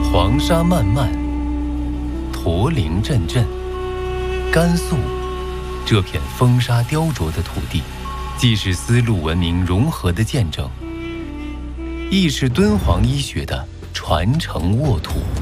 黄沙漫漫，驼铃阵阵。甘肃这片风沙雕琢的土地，既是丝路文明融合的见证，亦是敦煌医学的传承沃土。